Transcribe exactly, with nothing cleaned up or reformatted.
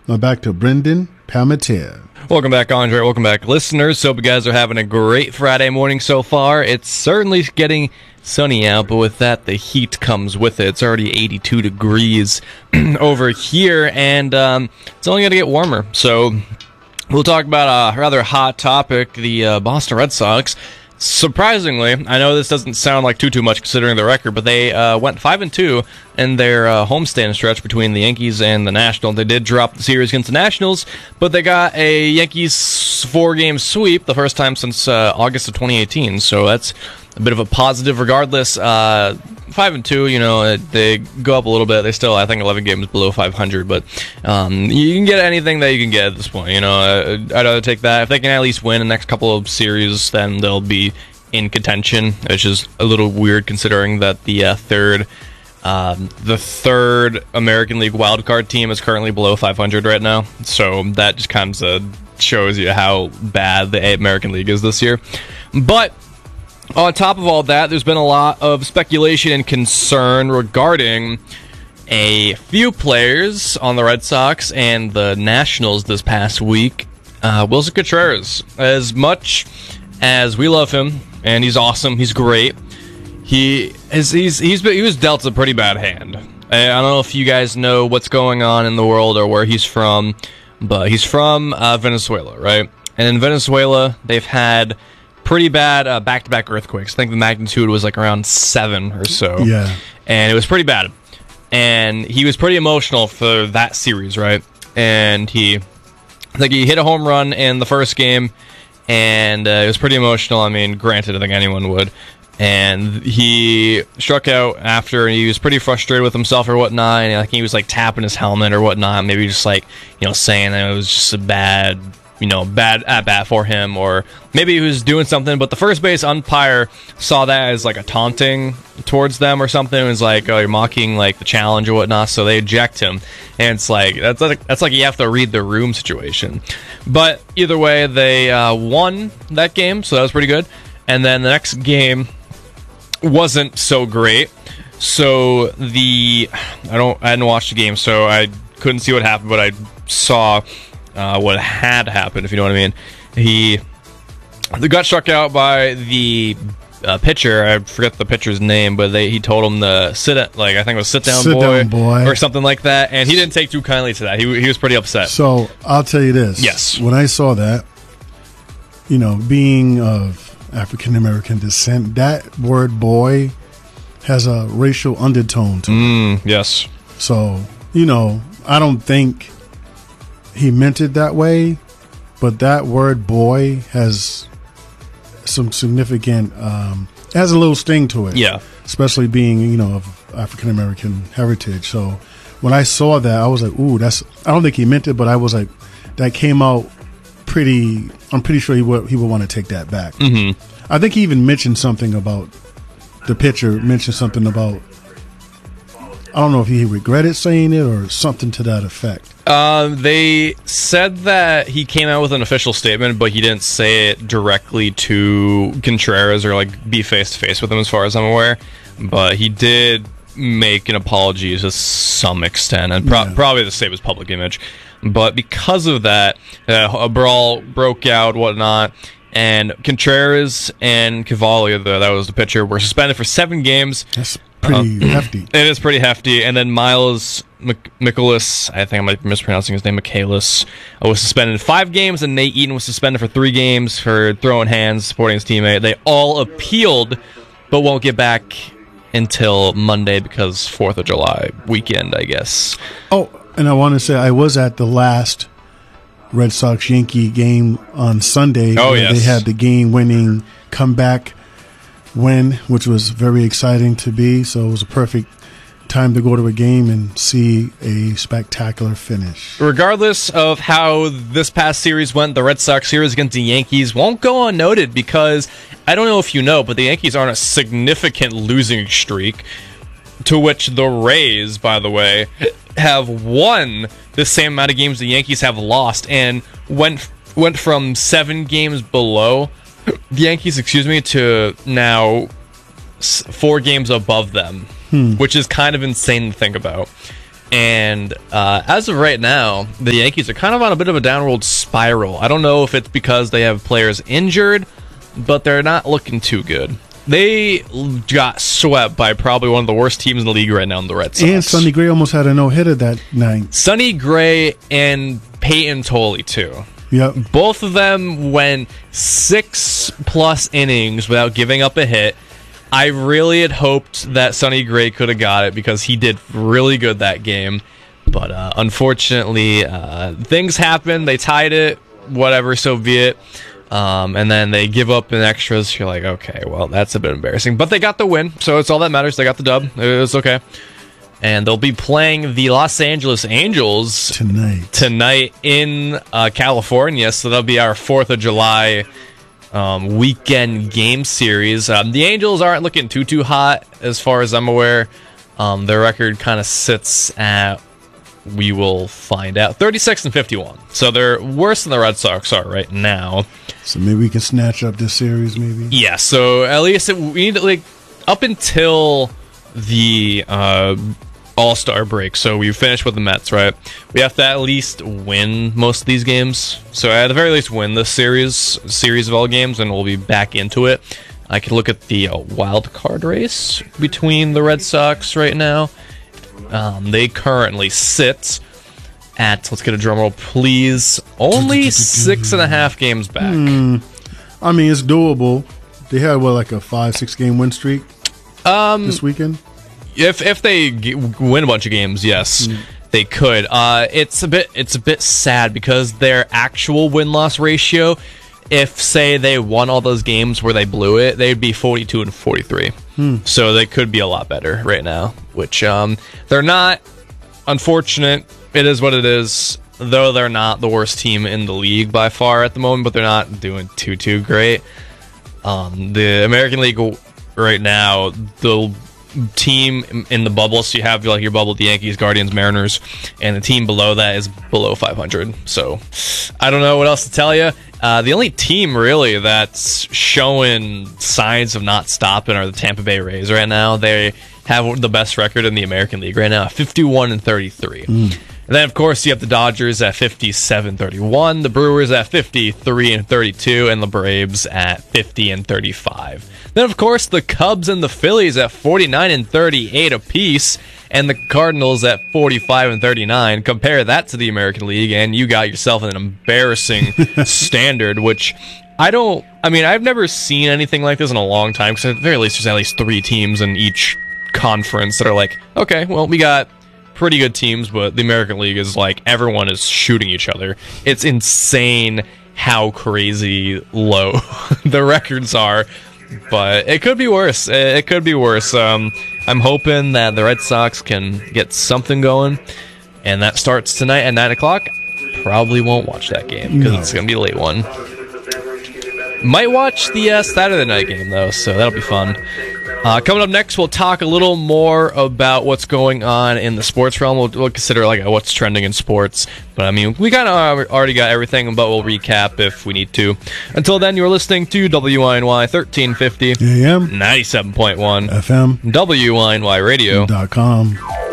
Now back to Brendan Palmetier. Welcome back, Andre. Welcome back, listeners. Hope you guys are having a great Friday morning so far. It's certainly getting sunny out, but with that, the heat comes with it. It's already eighty-two degrees over here, and um, it's only going to get warmer. So we'll talk about a rather hot topic, the uh, Boston Red Sox. Surprisingly, I know this doesn't sound like too too much considering the record, but they uh, went five and two in their uh, homestand stretch between the Yankees and the Nationals. They did drop the series against the Nationals, but they got a Yankees four-game sweep, the first time since uh, August of twenty eighteen. So that's a bit of a positive. Regardless, uh, five and two, you know, they go up a little bit. They still, I think, eleven games below five hundred, but um, you can get anything that you can get at this point. You know, I'd rather take that. If they can at least win the next couple of series, then they'll be in contention, which is a little weird considering that the uh, third, um, the third American League wildcard team is currently below five hundred right now. So that just kind of shows you how bad the American League is this year. But on top of all that, there's been a lot of speculation and concern regarding a few players on the Red Sox and the Nationals this past week. Uh, Wilson Contreras, as much as we love him, and he's awesome, he's great, he is he's he's been, he was dealt a pretty bad hand. I don't know if you guys know what's going on in the world or where he's from, but he's from uh, Venezuela, right? And in Venezuela, they've had pretty bad uh, back-to-back earthquakes. I think the magnitude was like around seven or so. Yeah. And it was pretty bad. And he was pretty emotional for that series, right? And he, like, he hit a home run in the first game, and uh, it was pretty emotional. I mean, granted, I think anyone would. And he struck out after, and he was pretty frustrated with himself or whatnot. And I think he was like tapping his helmet or whatnot, maybe just like, you know, saying that it was just a bad, you know, bad at bat for him, or maybe he was doing something, but the first base umpire saw that as like a taunting towards them or something. It was like, oh, you're mocking like the challenge or whatnot, so they eject him. And it's like, that's like, that's like you have to read the room situation. But either way, they uh, won that game, so that was pretty good. And then the next game wasn't so great. So the, I don't, I hadn't watched the game, so I couldn't see what happened, but I saw Uh, what had happened, if you know what I mean. He they got struck out by the uh, pitcher. I forget the pitcher's name, but they he told him to sit at, like, I think it was sit down, sit boy, down boy or something like that, and he didn't take too kindly to that. He he was pretty upset. So I'll tell you this. Yes. When I saw that, you know, being of African American descent, that word boy has a racial undertone to it. Mm, yes. So, you know, I don't think he meant it that way, but that word boy has some significant, um, it has a little sting to it. Yeah. Especially being, you know, of African American heritage. So when I saw that, I was like, ooh, that's, I don't think he meant it, but I was like, that came out pretty, I'm pretty sure he would, he would want to take that back. Mm-hmm. I think he even mentioned something about, the pitcher mentioned something about, I don't know if he regretted saying it or something to that effect. Um, they said that he came out with an official statement, but he didn't say it directly to Contreras or like be face to face with him, as far as I'm aware. But he did make an apology to some extent, and pro- yeah. probably to save his public image. But because of that, uh, a brawl broke out, whatnot. And Contreras and Cavalli, the, that was the pitcher, were suspended for seven games. That's pretty uh, hefty. It is pretty hefty. And then Miles Mc- Michaelis, I think I might be mispronouncing his name, Michaelis, uh, was suspended five games, and Nate Eaton was suspended for three games for throwing hands, supporting his teammate. They all appealed, but won't get back until Monday because fourth of July weekend, I guess. Oh, and I want to say I was at the last Red Sox-Yankee game on Sunday. Oh, where yes. They had the game-winning comeback win, which was very exciting to be. So it was a perfect time to go to a game and see a spectacular finish. Regardless of how this past series went, the Red Sox series against the Yankees won't go unnoted because, I don't know if you know, but the Yankees are on a significant losing streak, to which the Rays, by the way, have won the same amount of games the Yankees have lost, and went went from seven games below the Yankees, excuse me, to now four games above them, hmm. which is kind of insane to think about. And uh, as of right now, the Yankees are kind of on a bit of a downward spiral. I don't know if it's because they have players injured, but they're not looking too good. They got swept by probably one of the worst teams in the league right now in the Red Sox. And Sonny Gray almost had a no-hitter that night. Sonny Gray and Peyton Tolley, too. Yep. Both of them went six-plus innings without giving up a hit. I really had hoped that Sonny Gray could have got it because he did really good that game. But uh, unfortunately, uh, things happened. They tied it. Whatever, so be it. Um, and then they give up in extras. You're like, okay, well, that's a bit embarrassing. But they got the win, so it's all that matters. They got the dub. It was okay. And they'll be playing the Los Angeles Angels tonight tonight in uh, California. So that'll be our fourth of July um, weekend game series. Um, the Angels aren't looking too, too hot as far as I'm aware. Um, their record kind of sits at, we will find out, thirty-six and fifty-one. So they're worse than the Red Sox are right now. So maybe we can snatch up this series, maybe? Yeah, so at least it, we need to, like, up until the uh, All-Star break, so we finished with the Mets, right? We have to at least win most of these games. So at the very least win this series, series of all games, and we'll be back into it. I can look at the uh, wild card race between the Red Sox right now. Um, they currently sit at, let's get a drum roll, please, only six and a half games back. Hmm. I mean, it's doable. They had, what, like a five, six game win streak um, this weekend? If if they g- win a bunch of games, yes, mm. they could. Uh, it's a bit it's a bit sad because their actual win-loss ratio, if, say, they won all those games where they blew it, they'd be forty-two and forty-three. Hmm. So they could be a lot better right now, which um, they're not. Unfortunate. It is what it is, though they're not the worst team in the league by far at the moment, but they're not doing too, too great. Um, the American League right now, the team in the bubble, so you have like your bubble, the Yankees, Guardians, Mariners, and the team below that is below five hundred. So I don't know what else to tell you. Uh, the only team really that's showing signs of not stopping are the Tampa Bay Rays right now. They have the best record in the American League right now, fifty-one and thirty-three. Mm. And then, of course, you have the Dodgers at fifty-seven thirty-one, the Brewers at fifty-three and thirty-two, and the Braves at fifty and thirty-five. Then, of course, the Cubs and the Phillies at forty-nine and thirty-eight apiece, and the Cardinals at forty-five and thirty-nine. Compare that to the American League, and you got yourself an embarrassing standard, which I don't... I mean, I've never seen anything like this in a long time, because at the very least, there's at least three teams in each conference that are like, okay, well, we got pretty good teams, but the American League is like everyone is shooting each other. It's insane how crazy low the records are, but it could be worse. It could be worse. Um, I'm hoping that the Red Sox can get something going, and that starts tonight at nine o'clock. Probably won't watch that game because no. It's going to be a late one. Might watch the uh, Saturday night game, though, so that'll be fun. Uh, coming up next, we'll talk a little more about what's going on in the sports realm. We'll, we'll consider like what's trending in sports. But, I mean, we kind of already got everything, but we'll recap if we need to. Until then, you're listening to W I N Y thirteen fifty A M ninety-seven point one F M W I N Y radio dot com.